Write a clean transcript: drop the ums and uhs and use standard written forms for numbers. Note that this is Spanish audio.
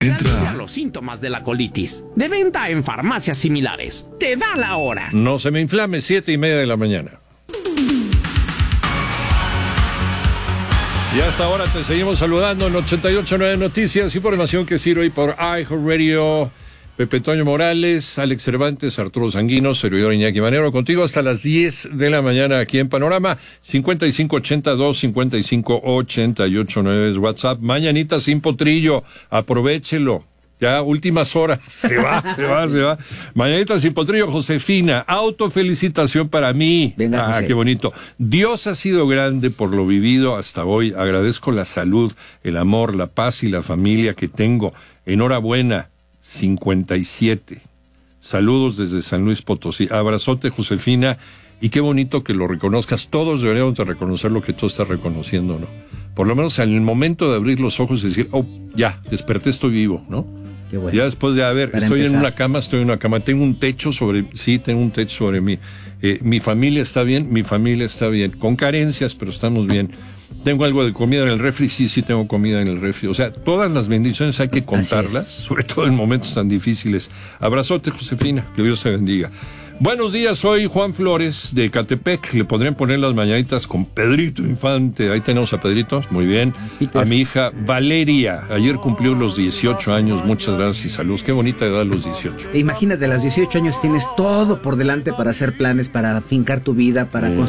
Entra a los síntomas de la colitis. De venta en farmacias similares. Te da la hora. No se me inflame, 7:30 de la mañana. Y hasta ahora te seguimos saludando en 88.9 Noticias, información que sirve por iHeartRadio. Pepe Toño Morales, Alex Cervantes, Arturo Sanguino, servidor Iñaki Manero, contigo hasta las 10 de la mañana aquí en Panorama. 5582-5588-9 es WhatsApp. Mañanita sin potrillo, aprovéchelo. Ya, últimas horas, se va. Mañanita sin potrillo, Josefina, autofelicitación para mí. Venga, José. Qué bonito. Dios ha sido grande por lo vivido hasta hoy. Agradezco la salud, el amor, la paz y la familia que tengo. Enhorabuena, 57. Saludos desde San Luis Potosí. Abrazote, Josefina, y qué bonito que lo reconozcas. Todos deberíamos de reconocer lo que tú estás reconociendo, ¿no? Por lo menos en el momento de abrir los ojos y decir, oh, ya, desperté, estoy vivo, ¿no? Qué bueno. Ya después de, estoy empezar. en una cama, tengo un techo sobre mí. Mi familia está bien, con carencias, pero estamos bien. Tengo algo de comida en el refri, sí tengo comida en el refri. O sea, todas las bendiciones hay que contarlas, sobre todo en momentos tan difíciles. Abrazote, Josefina, que Dios te bendiga. Buenos días, soy Juan Flores de Ecatepec. Le podrían poner las mañanitas con Pedrito Infante. Ahí tenemos a Pedrito, muy bien. Peter. A mi hija Valeria, ayer cumplió los 18 años. Muchas gracias y saludos. Qué bonita edad los 18. Imagínate, a los 18 años tienes todo por delante para hacer planes, para fincar tu vida, para